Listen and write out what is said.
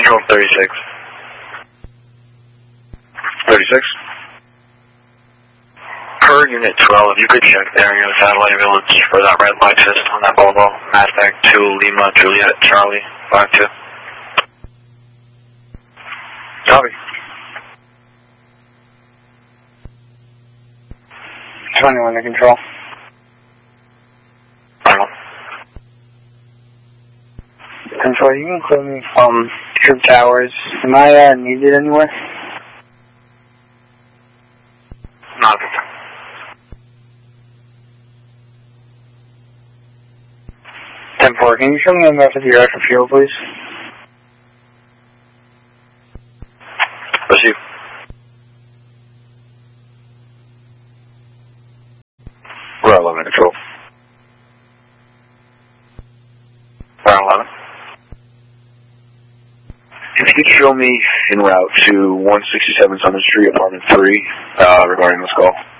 Control 36. 36. Per Unit 12, if you could check the area of satellite village for that red Lexus on that Volvo, Mazda 2, Lima, Juliet, Charlie, 52. Copy. 21 to control. Control, you can clear me from Troop Towers. Am I needed anywhere? Not. 10-4, can you show me the map of your extra fuel, please? Receive. We're 11 control. We're 11. If you could show me en route to 167 Summer Street, apartment 3, regarding this call.